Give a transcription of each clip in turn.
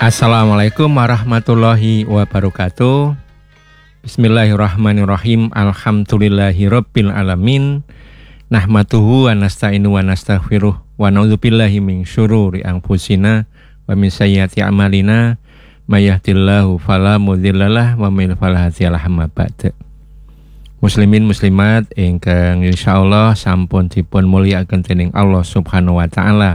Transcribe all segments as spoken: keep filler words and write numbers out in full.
Assalamualaikum warahmatullahi wabarakatuh. Bismillahirrahmanirrahim. Alhamdulillahirabbil alamin. Nahmaduhu wa nasta'inu wa nastaghfiruh wa na'udzubillahi min syururi anfusina wa min sayyiati a'malina. May yahdihillahu fala mudhillalah wa may yudlil fala hadiyalah. Amma ba'du. Muslimin muslimat ingkang insyaallah sampun dipun mulyakaken dening Allah Subhanahu wa taala.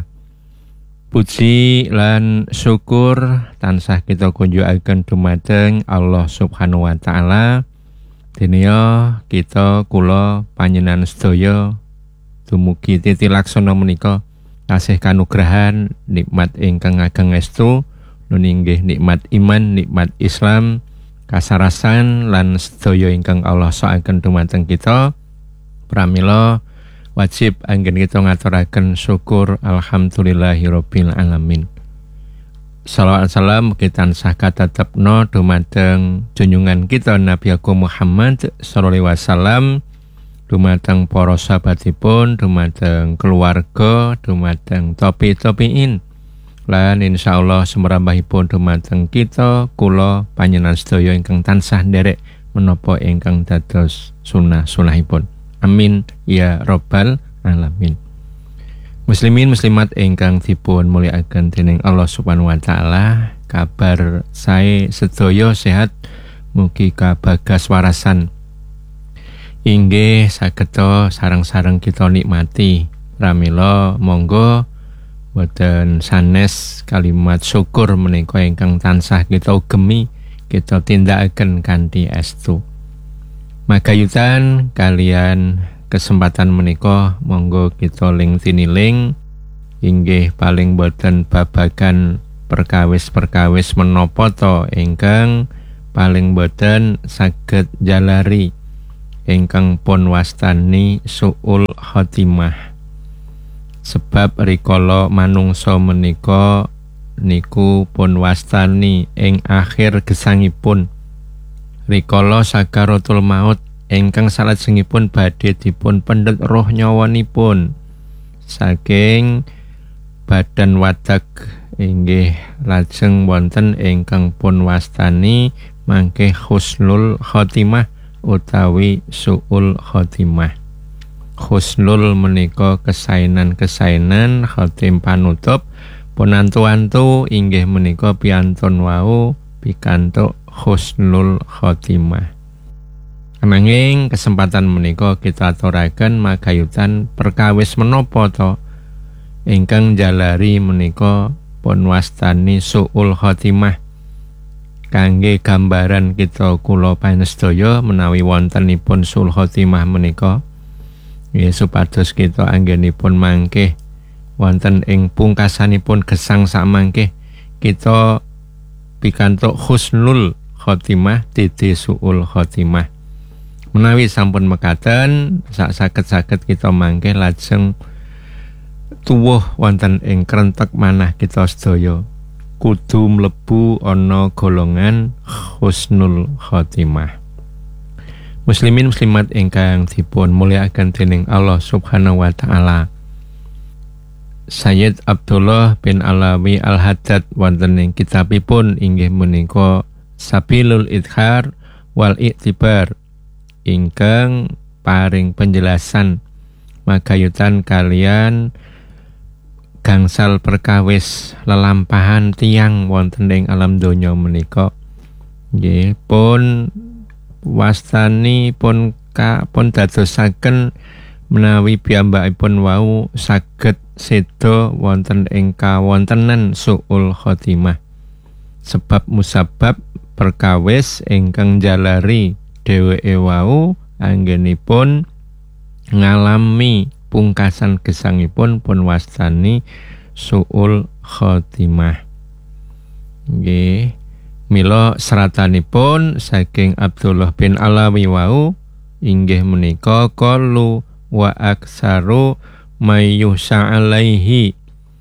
Puji lan syukur tansah kita kunjukaken dumateng Allah Subhanahu wa taala. Dene kita kula panjenengan sedaya dumugi titi laksana menika tasih kanugrahan nikmat ingkang ageng estu nuninggih nikmat iman, nikmat Islam, kasarasan lan sedaya ingkang Allah soaken dumateng kita. Pramila wajib anggen kita ngaturaken syukur alhamdulillahirabbil alamin. Shalawat salam kita tansah katetepna dumateng junjungan kita Nabi Agung Muhammad sallallahu alaihi wasallam, dumateng para sahabatipun, dumateng keluarga, dumateng topi-topiin, lan insyaallah sumrambahipun dumateng kita kula panjenengan sedaya ingkang tansah nderek menapa ingkang dados sunah-sunahipun. Amin ya rabbal alamin. Muslimin muslimat ingkang dipun mulyakaken dening Allah Subhanahu wa taala, kabar sae sedaya sehat mugi kabagas warasan. Inggih sageta sareng-sareng kita nikmati. Pramila monggo boten sanes kalimat syukur menika ingkang tansah kita ugemi, kita tindakaken kanthi estu. Magayutan kalian kesempatan menika monggo kita ling tiniling inggih paling boten babagan perkawis-perkawis menapa to ingkang paling boten saged jalari ingkang pun wastani suul khotimah. Sebab rikala manungsa menika niku pun wastani ing akhir gesangipun. Rikala sakaratul maut ingkang salajengipun badhe dipun pendhet roh nyawanipun saking badan wadak, inggih lajeng wonten ingkang pun wastani mangke husnul khotimah utawi suul khotimah. Husnul menika kesainan-kesainan, khotim panutup, punantu-antu inggih menika piantun wau pikantuk husnul khotimah. Ananging kesempatan menika kita aturaken magayutan perkawis menapa to ingkang jalari menika pun wastani suul khotimah. Kangge gambaran kita kula panjenengan menawi wontenipun suul khotimah menika nggih supados kita anggenipun mangke wonten ing pungkasanipun gesang samangke kita pikantuk husnul khotimah didi suul khotimah. Menawi sampun mekaten sak saged-saged kita mangke lajeng tuwuh wonten ing krentek manah kita sedaya kudu mlebu ana golongan husnul khotimah. Muslimin muslimat ingkang dipun mulyakaken dening Allah Subhanahu wa taala. Sayyid Abdullah bin Alawi Al-Haddad wonten ing kitabipun inggih menika Sabilul Idhar wal Iktibar ingkang paring penjelasan magayutan kalian gangsal perkawis lelampahan tiyang wonten ing alam donya menika. Nggih pun wastani pun ka pun dadosaken menawi piyambakipun wau saged seda wonten ing kawontenan suul khotimah. Sebab musabab perkawis ingkang jalari dheweke wau anggenipun ngalami pungkasan gesangipun pun wastani suul khotimah. Nggih, mila seratanipun saking Abdullah bin Alawi wau inggih menika qalu wa aksaru mayyusha alaihi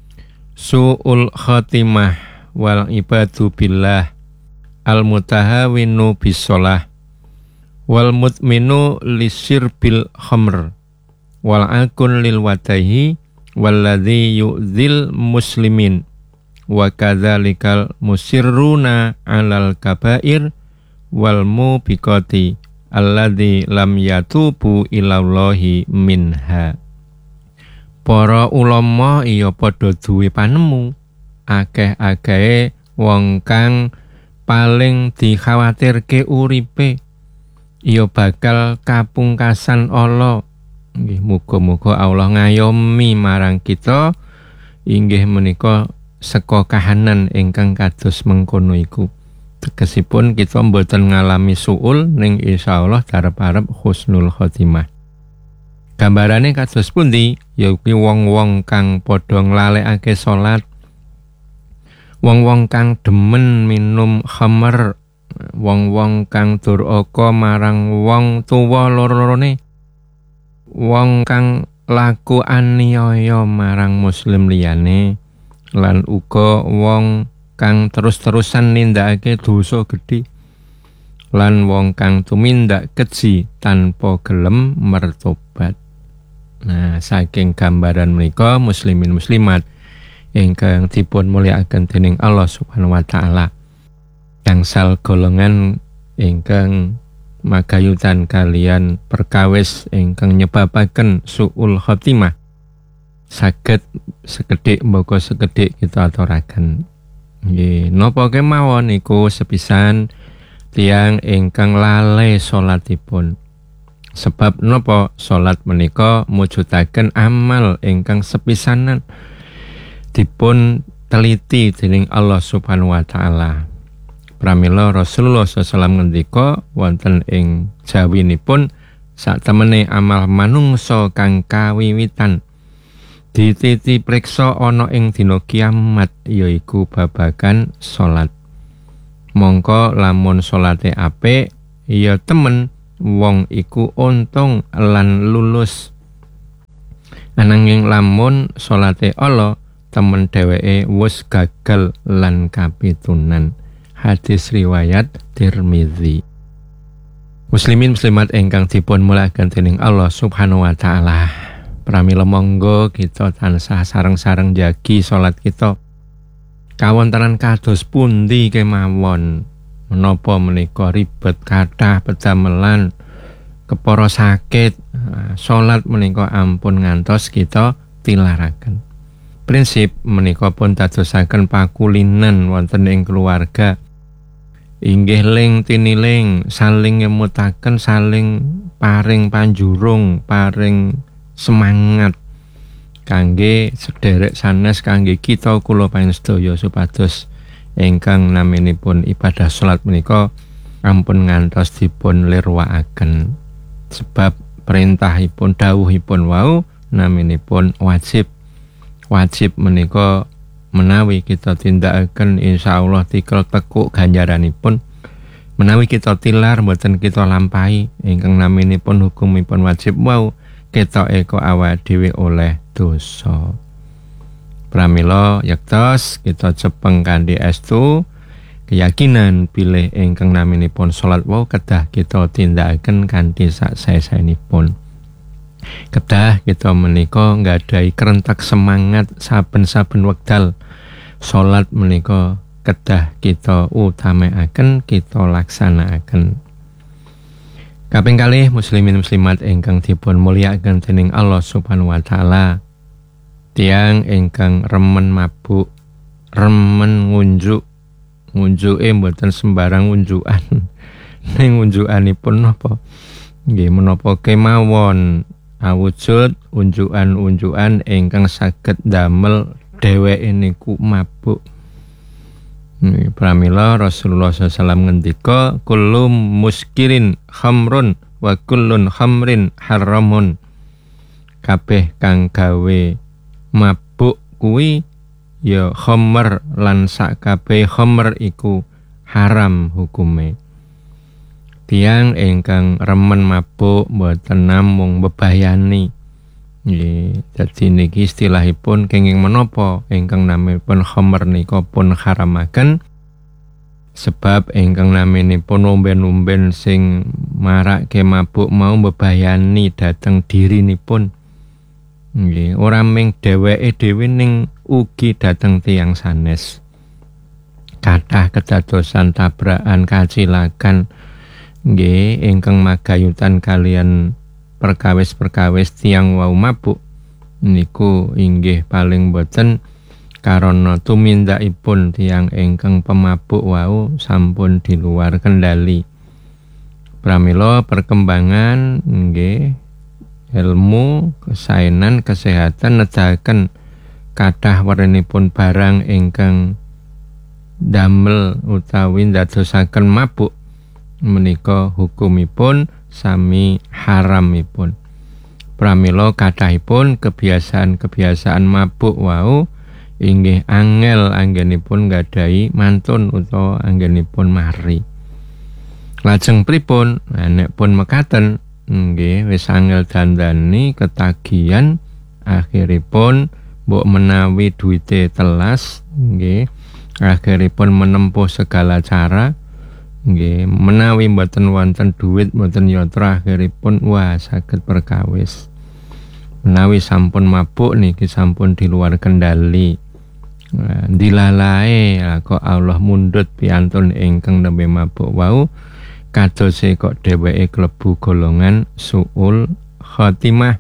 suul khotimah wal ibadu billah al mutahawinu bisolah wal mutminu lisir bil khamr wal akun lil wadahi walladhi yu'dzil muslimin wa kadzalikal musirruna 'alal kabair wal mubiqati alladzi lam yatubu ilallahi minha. Para ulama iya padha duwe panemu akeh-akehe wong kang paling dikhawatirke uripe iya bakal kapungkasan Allah. Nggih muga-muga Allah ngayomi marang kita inggih menika seka kahanan ingkang kados mengkono iku. Tegesipun kita mboten ngalami suul ning insyaallah darep-arep husnul khotimah. Gambarane kados pundi? Ya kuwi wong-wong kang padha nglalekake salat, wong-wong kang demen minum khamr, wong-wong kang duraka marang wong tuwa loro-lorone, wong kang laku aniaya marang muslim liyane, lan uga wong kang terus-terusan nindakake dosa gedhe, lan wong kang tumindak keji tanpa gelem mertobat. Nah, saking gambaran menika muslimin muslimat ingkang dipun mulyakaken dening Allah Subhanahu wa taala, gangsal golongan ingkang magayutan kalian perkawis ingkang nyebabaken suul khotimah saged sekedhik mbaka sekedhik kita aturaken. Nggih, napa kemawon iku sepisan tiyang ingkang lale salatipun. Sebab napa salat menika mujudaken amal ingkang sepisanan dipun teliti dening Allah Subhanahu wa taala. Pramila Rasulullah sallallahu alaihi wasallam ngendika wonten ing jawinipun satemene amal manungsa kang kawiwitan dititi priksa ana ing dina kiamat yaiku babagan salat. Mongko lamun salate apik ya temen wong iku untung lan lulus. Ananging lamun salate ala temen dheweke wis gagal lan kapitunan. Hadis riwayat Tirmizi. Muslimin muslimat ingkang dipun mulyakaken dening Allah Subhanahu wa taala. Pramila monggo kita tansah sareng-sareng jagi salat kita. Kawontenan kados pundi kemawon menapa menika ribet kathah pedamelan kepara sakit, salat menika ampun ngantos kita tilaraken. Prinsip menika pun dadosaken pakulinan wonten ing keluarga. Inggih ling tiniling saling ngemutaken, saling paring panjurung, paring semangat kangge sederek sanes kangge kita kula panjenengan supados ingkang naminipun ibadah salat menika ampun ngantos dipun lirwakaken. Sebab perintahipun dawuhipun wau naminipun wajib. Wajib menika menawi kita tindakaken insyaallah tikel tekuk ganjaranipun. Menawi kita tilar mboten kita lampahi ingkang naminipun hukumipun wajib wau, ketoke kok awake dhewe oleh dosa. Pramila yaktos kita cepeng kanthi estu keyakinan bilih ingkang naminipun salat wau kedah kita tindakaken kanthi sak sae-saenipun. Kedah kita menika nggadahi kerentak semangat saben-saben wekdal salat menika kedah kita utamakaken, kita laksanakaken. Kaping kalih muslimin muslimat ingkang dipun mulyakaken dening Allah Subhanahu wa taala. Tiang ingkang remen mabuk, remen ngunjuk, ngunjuke mboten sembarang unjukan. Ning unjukanipun napa? Nggih menapa kemawon awujud unjukan-unjukan ingkang saged damel dheweke niku mabuk. Pramila Rasulullah sallallahu alaihi wasallam ngendika kullu muskirin khamrun wa kullun khamrin haramun. Kabeh kang gawe mabuk kuwi ya khamr lan sak kabeh khamr iku haram hukume. Tiang ingkang remen mabuk mboten namung bebayani. Nggih, dadi niki istilahipun kenging menapa ingkang naminipun khamr nika pun haramaken. Sebab ingkang naminipun umben-umben sing marake mabuk mau bebayani dhateng dirinipun. Nggih, ora mung dheweke dhewe ning ugi dhateng tiyang sanes. Kathah kedadosan tabrakan kacilakan nggih ingkang magayutan kalian perkawis-perkawis tiyang wau mabuk niku inggih paling boten karana tumindakipun tiyang ingkang pemabuk wau sampun di luar kendali. Pramila perkembangan nggih ilmu, kesaenan, kesehatan nedahaken kathah wernipun barang ingkang damel utawi ndadosaken mabuk menika hukumipun sami haramipun. Pramila kathahipun kebiasaan-kebiasaan mabuk wau inggih angel anggenipun nggadhahi mantun utawa anggenipun mari. Lajeng pripun? Nek pun mekaten nggih wis angel dandani ketagihan akhiripun mbok menawi duwite telas nggih akhiripun menempuh segala cara nggih menawi mboten wonten duit mboten yatra akhiripun wah saged perkawis. Menawi sampun mabuk niki sampun di luar kendali. Nah, dilalae kok Allah mundhut piantun ingkang nembe mabuk wau kadose kok dheweke klebu golongan suul khotimah.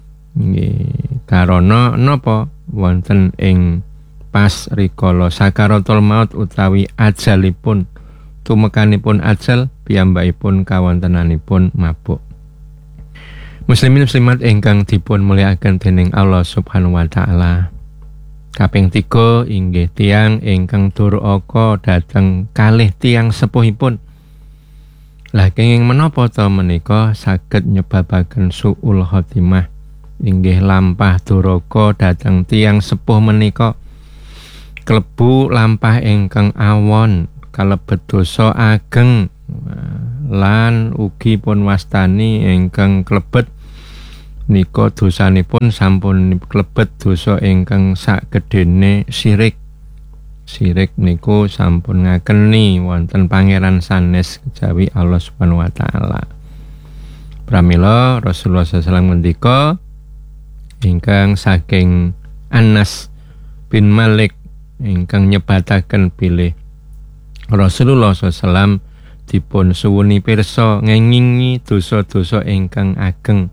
Nggih karana napa wonten ing pas rikala sakaratul maut utawi ajalipun tumekanipun ajal piyambakipun kawontenanipun mabuk. Muslimin muslimat ingkang dipun mulyakaken dening Allah Subhanahu wa taala. Kaping tiga inggih tiyang ingkang duraka dhateng kalih tiyang sepuhipun. Lah kenging menapa ta menika saged nyebabaken suul khotimah inggih lampah duraka dhateng tiyang sepuh menika klebu lampah ingkang awon kalebet dosa ageng lan ugi pun wastani ingkang klebet nika dosanipun sampun klebet dosa ingkang sakgedene syirik. Sirik niku sampun ngakeni wonten pangeran sanes kejawi Allah Subhanahu wa taala. Pramila Rasulullah sallallahu alaihi wasallam ngendika ingkang saking Anas bin Malik ingkang nyebataken bilih Rasulullah sallallahu alaihi wasallam dipun suwuni pirsa ngengingi dosa-dosa ingkang ageng.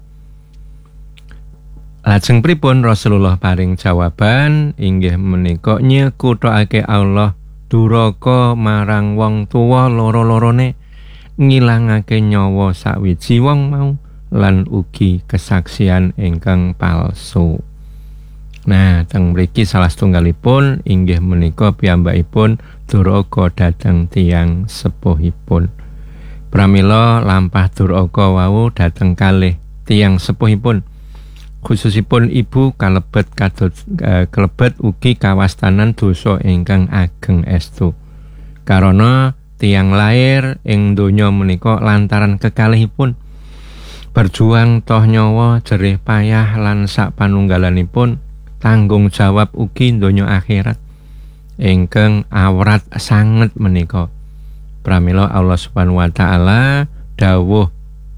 Lajeng pripun Rasulullah paring jawaban inggih menika nyekuthake Allah duraka marang wong tuwa loro-lorone ngilangake nyawa sawiji wong mau lan ugi kesaksian ingkang palsu. Nah, teng mriki salah setunggalipun inggih menika piyambakipun duraka dhateng tiyang sepuhipun. Pramila lampah duraka wau dhateng kalih tiyang sepuhipun. Khususipun ibu kalebet kadot uh, kelebet ugi kawastanan dosa ingkang ageng estu. Karana tiyang lair ing donya menika lantaran kekalihipun berjuang toh nyawa jerih payah lan sak panunggalanipun tanggung jawab ugi donya akhirat ingkang awrat sanget menika. Pramila Allah Subhanahu wa taala dawuh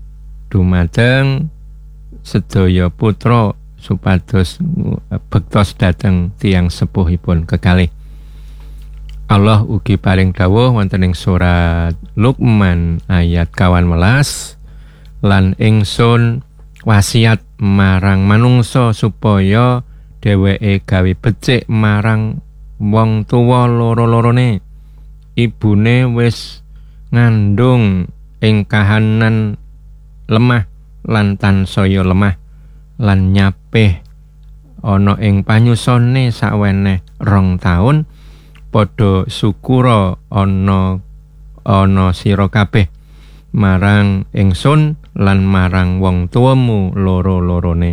dumateng sedaya putra supados bektos dhateng tiyang sepuhipun kekalih. Allah ugi paring dawuh wonten ing surat Luqman ayat kawan welas lan ingsun wasiat marang manungsa supaya dheweke gawe becik marang wong tuwa loro-lorone. Ibune wis ngandung ing kahanan lemah lan tansaya lemah lan nyapeh ana ing panyusone saweneh rong taun padha syukura ana ana sira kabeh marang ingsun lan marang wong tuamu loro-lorone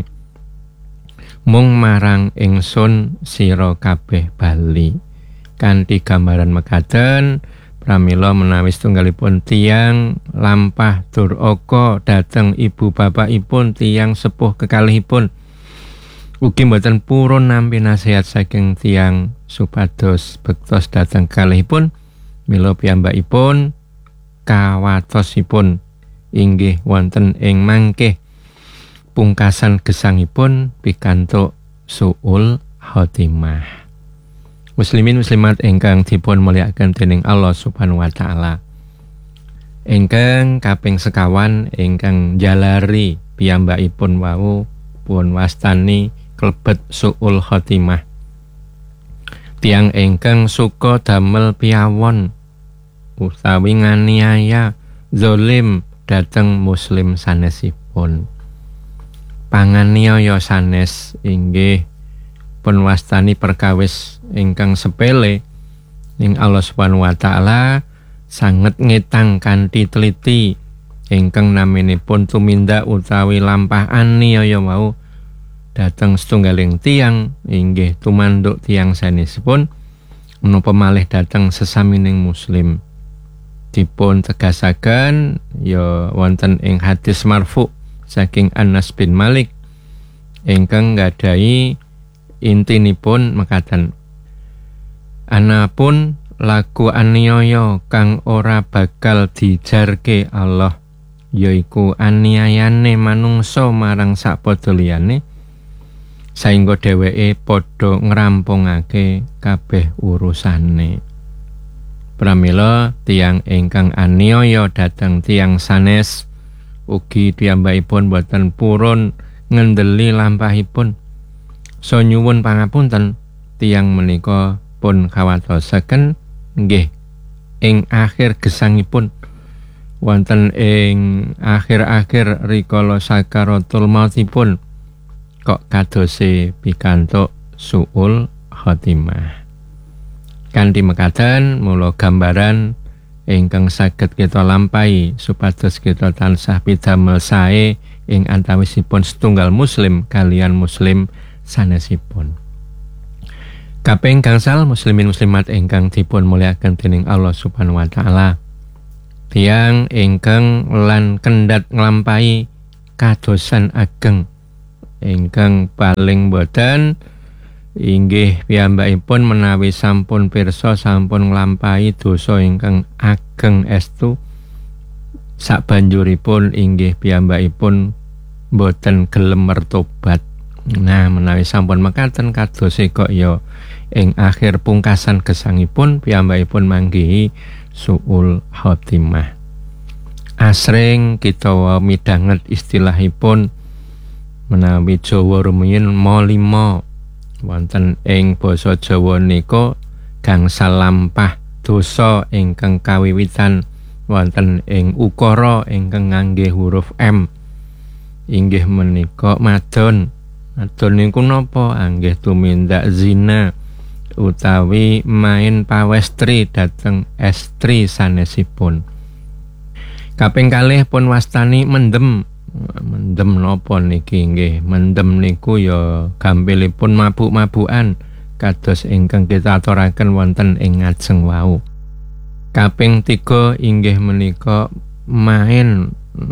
mung marang ingsun sira kabeh bali. Kanthi gambaran mekaten pramila menawi setunggalipun tiyang lampah duraka dhateng ibu bapakipun tiyang sepuh kekalihipun ugi mboten purun nampi nasihat saking tiyang supados bektos dhateng kalihipun mila piyambakipun kawatosipun inggih wonten ing mangke pungkasan gesangipun pikantuk suul khotimah. Muslimin muslimat ingkang dipun mulyakaken dening Allah Subhanahu wa taala. Ingkang kaping sekawan ingkang jalari piyambakipun wau pun wastani klebet suul khotimah. Tiang ingkang suka damel piyawon utawi nganiaya zalim dhateng muslim sanesipun. Panganiaya sanes inggih pun wastani perkawis ingkang sepele ing Allah Subhanahu wa taala sanget ngetang kanthi teliti ingkang naminipun tumindak utawi lampah aniaya wau dhateng setunggaling tiyang inggih tumanduk tiyang sanesipun menapa malih dhateng sesamining muslim. Dipun tegasaken ya wonten ing hadis marfu saking Anas bin Malik ingkang nggadhahi intinipun mekaten, anapun laku aniaya kang ora bakal dijarke Allah yaiku aniayane manungsa marang sakpada liyane saengga dheweke padha ngrampungake kabeh urusane. Pramila tiyang ingkang aniaya dhateng tiyang sanes ugi piyambakipun boten purun ngendeli lampahipun. So nyuwun pangapunten tiyang menika pun kawatosaken nggih ing akhir gesangipun wonten ing akhir-akhir rikala sakaratul mautipun kok kadose pikantuk suul khotimah. Kanthi mekaten mula gambaran ingkang saged kita lampahi supados kita tansah pidamel sae ing antawisipun setunggal muslim kaliyan muslim sanesipun. Kaping gangsal muslimin muslimat ingkang dipun mulyakaken dening Allah Subhanahu wa taala. Tiyang ingkang lan kendhat nglampahi kadosan ageng ingkang paling boten inggih piyambakipun menawi sampun pirsa sampun nglampahi dosa ingkang ageng estu sabanjuripun inggih piyambakipun boten gelem mertobat. Nah, menawi sampun mekaten kadose kok ya ing akhir pungkasan gesangipun piyambakipun manggihi suul khotimah. Asring kita midhanget istilahipun menawi Jawa rumiyin molimo wonten ing basa Jawa nika gangsal lampah dosa ingkang kawiwitan wonten ing ukara ingkang ngangge huruf M inggih menika madon. Adon niku napa? Anggih tumindak zina utawi main pawestri dhateng estri sanesipun. Kaping kalih pun wastani mendem. Mendem napa niki nggih? Mendem niku ya gampilipun mabuk-mabukan kados ingkang kita aturaken wonten ing ngajeng wau. Kaping tiga inggih menika main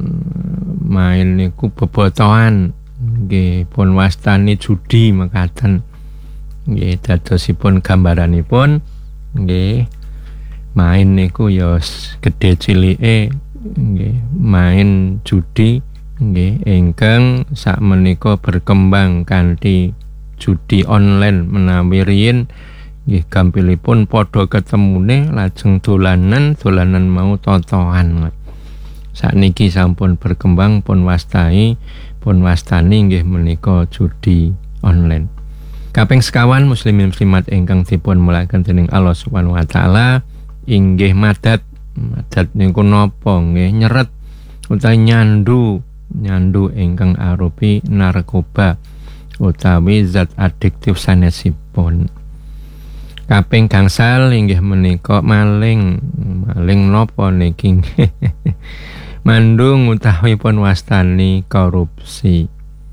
main niku bebotohan. Nggih pun wastani judi mekaten. Nggih dadosipun gambaranipun nggih main niku ya gedhe cilike nggih main judi nggih ingkang sakmenika berkembang kanthi judi online menawi riyin nggih gampilipun padha ketemune lajeng dolanan dolanan mau totohan. Sakniki sampun berkembang pun wastai pun wastani nggih menika judi online. Kaping sekawan muslimin muslimat ingkang dipun mulyakaken dening Allah Subhanahu wa taala inggih madat. Madat niku napa nggih? Nyeret utawi nyandu nyandu ingkang arupi narkoba utawi zat adiktif sanesipun. Kaping gangsal inggih menika maling. Maling napa niki? Mandung utawi pun wastani korupsi.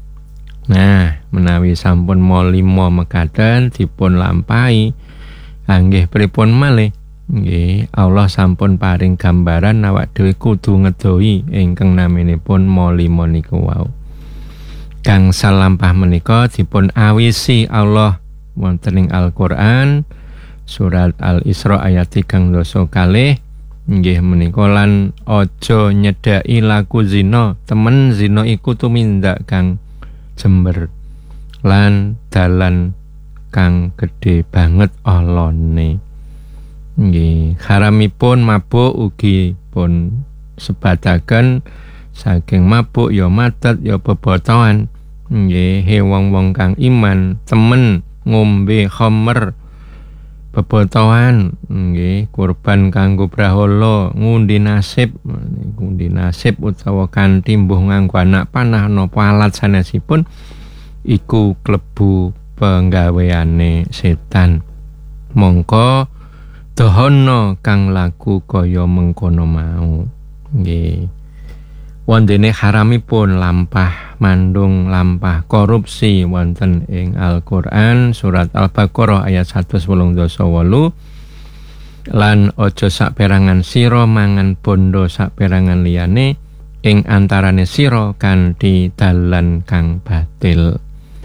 Nah, menawi sampun molimo mekaten dipun lampahi anggih pripun malih? Nggih, Allah sampun paring gambaran awak dhewe kudu ngedohi ingkang naminipun molimo niku wau. Gangsal lampah menika dipun awisi Allah wonten ing Al-Qur'an surat Al-Isra ayat tigang dasa kalih. Nggih menika lan aja nyedhaki laku zina, temen zina iku tumindak kang jember lan dalan kang gedhe banget alone. Nggih, haramipun mabuk ugi pun sebataken saking mabuk ya matet ya bebotohan. Nggih, he wong-wong kang iman temen ngombe khamr bebotohan, nggih, kurban kanggo brahala, ngundi nasib, ngundi nasib utawa kanthi mbuh nganggo anak panah napa alat sanesipun iku klebu penggaweane setan. Mongko dohono kang laku kaya mengkono mau. Nggih. Wondene haramipun lampah mandung lampah korupsi wonten ing Al-Qur'an surat Al-Baqarah ayat seratus wolung dasa wolu lan aja saperangan sira mangan bondo saperangan liyane ing antarane sira kanthi dalan kang batil.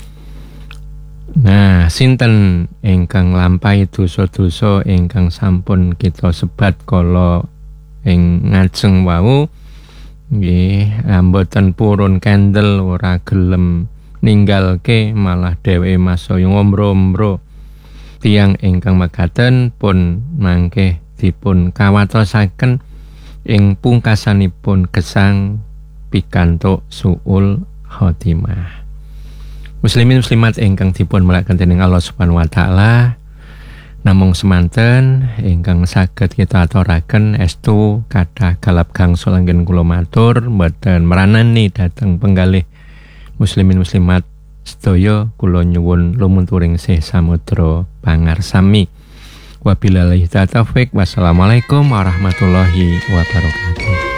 Nah, sinten ingkang lampahi dosa-dosa ingkang sampun kita sebat kala ing ngajeng wau, nggih, mboten purun kendel ora gelem ninggalke malah dheweke masaya ngombro-ombro. Tiyang ingkang mekaten pun mangke dipun kawatosaken ing pungkasanipun gesang pikantuk suul khotimah. Muslimin muslimat ingkang dipun mulyakaken dening Allah Subhanahu wa taala, namung semanten ingkang saged kita aturaken estu kathah galap gangsul anggen kula matur mboten meranani dhateng penggalih muslimin muslimat sedaya kula nyuwun lumunturing sih samudra pangarsami. Wabillahi taufiq. Wassalamualaikum warahmatullahi wabarakatuh.